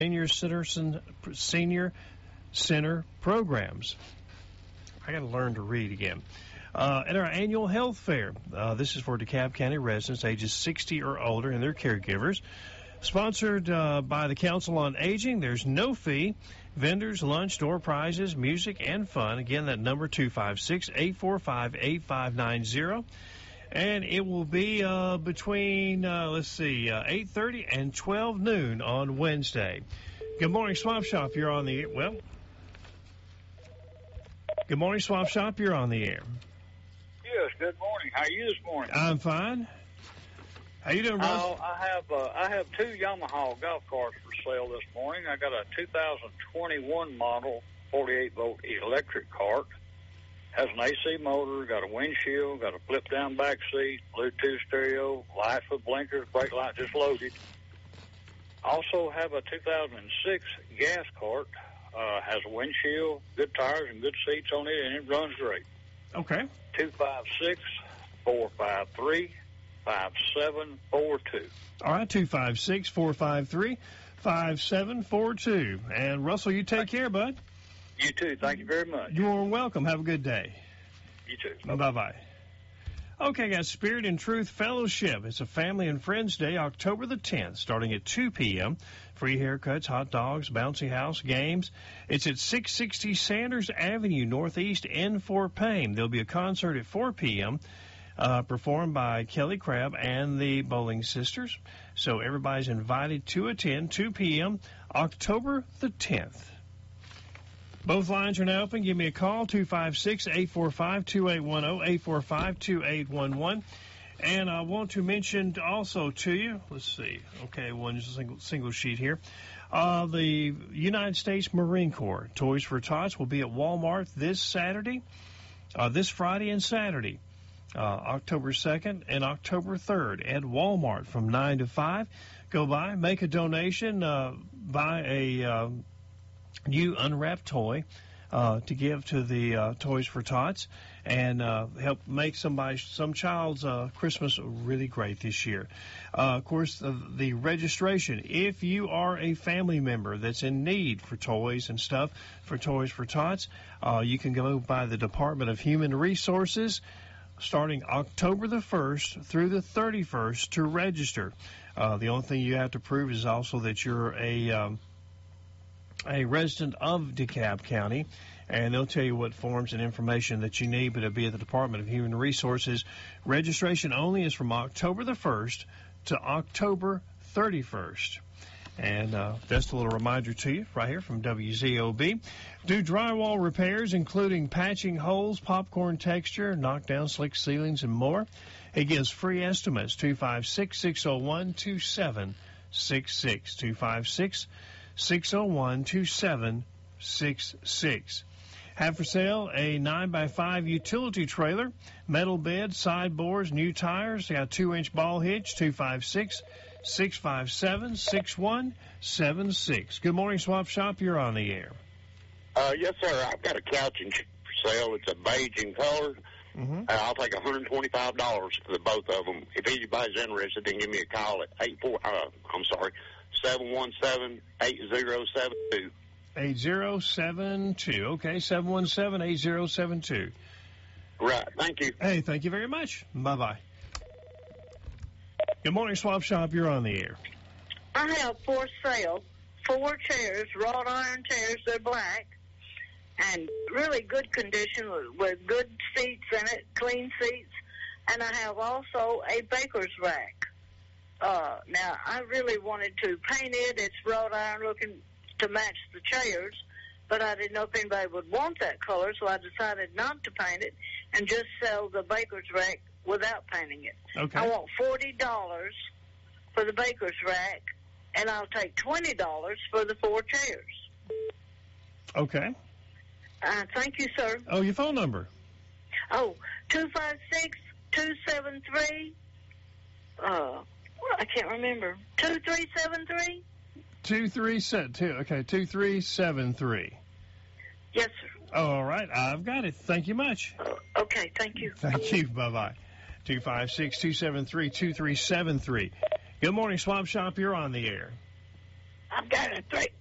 Senior Center programs. I got to learn to read again. At our annual health fair, this is for DeKalb County residents ages 60 or older and their caregivers. Sponsored by the Council on Aging. There's no fee. Vendors, lunch, door prizes, music, and fun. Again, that number 256-845-8590. And it will be between, 8:30 and 12 noon on Wednesday. Good morning, Swap Shop. You're on the air. Well, good morning, Swap Shop. You're on the air. Yes, good morning. How are you this morning? I'm fine. How you doing, Russ? I have two Yamaha golf carts for sale this morning. I got a 2021 model 48-volt electric cart. Has an AC motor, got a windshield, got a flip-down back seat, Bluetooth stereo, lights with blinkers, brake light just loaded. Also have a 2006 gas cart. Has a windshield, good tires, and good seats on it, and it runs great. Okay. 256-453-5742. All right, 256-453-5742. And, Russell, you take care, bud. You too. Thank you very much. You're welcome. Have a good day. You too. Bye-bye. Okay, guys, Spirit and Truth Fellowship. It's a family and friends day, October the 10th, starting at 2 p.m. Free haircuts, hot dogs, bouncy house, games. It's at 660 Sanders Avenue, Northeast in Fort Payne. There'll be a concert at 4 p.m., performed by Kelly Crabb and the Bowling Sisters. So everybody's invited to attend, 2 p.m., October the 10th. Both lines are now open. Give me a call, 256-845-2810, 845-2811. And I want to mention also to you, let's see, okay, one single sheet here. The United States Marine Corps Toys for Tots will be at Walmart this Friday and Saturday, October 2nd and October 3rd at Walmart from 9 to 5. Go by, make a donation, buy a new unwrapped toy to give to the Toys for Tots and help make some child's Christmas really great this year. Of course, the registration, if you are a family member that's in need for toys and stuff for Toys for Tots, you can go by the Department of Human Resources starting October the 1st through the 31st to register. The only thing you have to prove is also that you're a resident of DeKalb County, and they'll tell you what forms and information that you need, but it'll be at the Department of Human Resources. Registration only is from October the 1st to October 31st. And just a little reminder to you right here from WZOB. Do drywall repairs, including patching holes, popcorn texture, knock down slick ceilings, and more. He gives free estimates, 256-601-2766, 256-601-2766. Have for sale a 9x5 utility trailer, metal bed, sideboards, new tires. They got a 2-inch ball hitch, 256-657-6176. Good morning, Swap Shop. You're on the air. Yes, sir. I've got a couch for sale. It's a beige in color. Mm-hmm. I'll take $125 for the both of them. If anybody's interested, then give me a call at 717-8072. 8072. Okay, 717-8072. Right. Thank you. Hey, thank you very much. Bye-bye. Good morning, Swap Shop. You're on the air. I have for sale 4 chairs, wrought iron chairs. They're black and really good condition with good seats in it, clean seats. And I have also a baker's rack. Now, I really wanted to paint it. It's wrought iron looking to match the chairs, but I didn't know if anybody would want that color, so I decided not to paint it and just sell the baker's rack without painting it. Okay. I want $40 for the baker's rack, and I'll take $20 for the 4 chairs. Okay. Thank you, sir. Oh, your phone number? Oh, 256-273. I can't remember. 2373. 2373. Yes, sir. All right, I've got it. Thank you much. Okay, thank you. Thank you. Bye-bye. 256-273-2373. Good morning, Swap Shop. You're on the air. I've got a